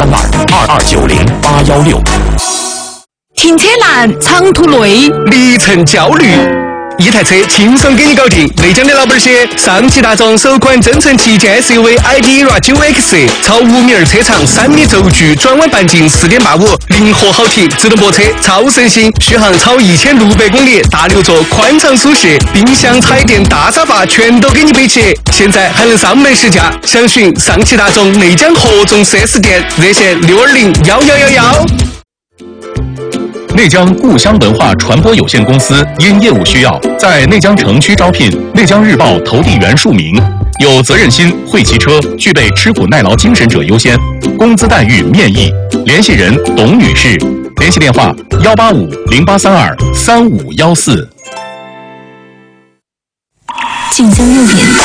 0832-2290-816。 停车难，长途累， 里程焦虑。一台车轻松给你搞定。内江的老板些，上汽大众首款增程旗舰 SUV ID.ERA 9X， 超5米2车长，3米轴距，转弯半径4.85，灵活好停，自动泊车，超省心，续航超1600公里，大6座，宽敞舒适，冰箱、彩电、大沙发全都给你备齐。现在还能上门试驾，详询上汽大众内江合众 4S 店，热线6201111。 内江故乡文化传播有限公司因业务需要，在内江城区招聘内江日报投递员数名，有责任心、会骑车、具备吃苦耐劳精神者优先，工资待遇面议。联系人董女士，联系电话185-0832-3514。 近江6点。